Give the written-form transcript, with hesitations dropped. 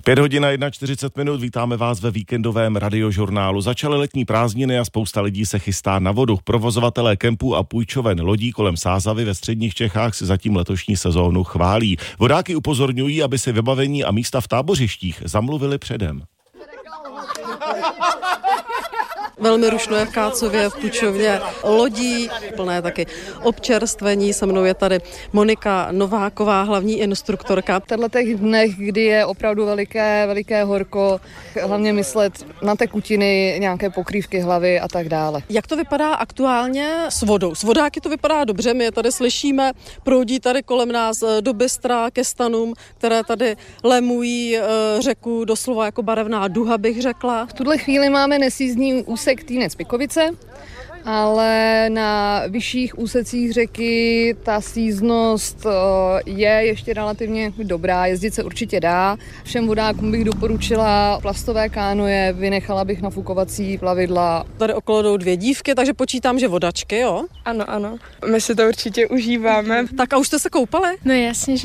5:41, vítáme vás ve víkendovém radiožurnálu. Začaly letní prázdniny a spousta lidí se chystá na vodu. Provozovatelé kempů a půjčoven lodí kolem Sázavy ve středních Čechách si zatím letošní sezónu chválí. Vodáky upozorňují, aby si vybavení a místa v tábořištích zamluvili předem. Velmi rušno je v Kácově, v půjčovně lodí, plné taky občerstvení. Se mnou je tady Monika Nováková, hlavní instruktorka. V těchto dnech, kdy je opravdu veliké horko, hlavně myslet na tekutiny, nějaké pokrývky hlavy a tak dále. Jak to vypadá aktuálně s vodou? S vodáky to vypadá dobře, my je tady slyšíme, proudí tady kolem nás do Bystra ke stanům, které tady lemují řeku doslova jako barevná duha, bych řekla. V tuhle chvíli máme nesjízdný úsek Týnec-Pikovice, ale na vyšších úsecích řeky ta síznost je ještě relativně dobrá, jezdit se určitě dá. Všem vodákům bych doporučila plastové kánoje, vynechala bych nafukovací plavidla. Tady okolo jdou 2 dívky, takže počítám, že vodačky, jo? Ano, my si to určitě užíváme. Tak a už jste se koupali? No jasně, že